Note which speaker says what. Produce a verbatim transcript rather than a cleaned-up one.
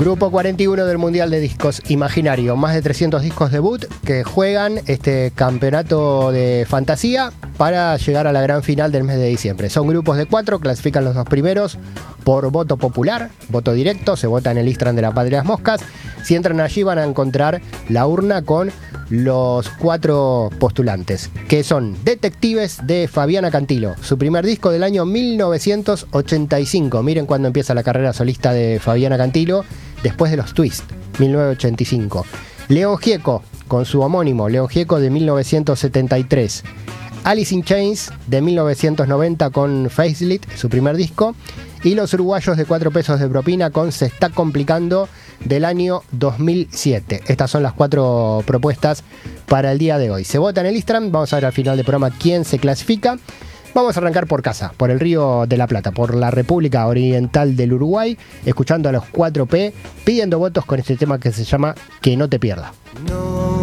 Speaker 1: Grupo cuarenta y uno del Mundial de Discos Imaginario. Más de trescientos discos debut que juegan este campeonato de fantasía para llegar a la gran final del mes de diciembre. Son grupos de cuatro, clasifican los dos primeros por voto popular, voto directo, se vota en el Instagram de la Patria de las Moscas. Si entran allí van a encontrar la urna con los cuatro postulantes, que son Detectives de Fabiana Cantilo, su primer disco del año mil novecientos ochenta y cinco. Miren cuándo empieza la carrera solista de Fabiana Cantilo, después de los Twist, mil novecientos ochenta y cinco. León Gieco, con su homónimo, León Gieco, de mil novecientos setenta y tres. Alice in Chains, de mil novecientos noventa, con Facelift, su primer disco. Y los uruguayos de cuatro pesos de propina con Se está complicando, del año dos mil siete. Estas son las cuatro propuestas para el día de hoy. Se vota en el Instagram, vamos a ver al final del programa quién se clasifica. Vamos a arrancar por casa, por el Río de la Plata, por la República Oriental del Uruguay, escuchando a los cuatro P, pidiendo votos con este tema que se llama Que no te pierda. No.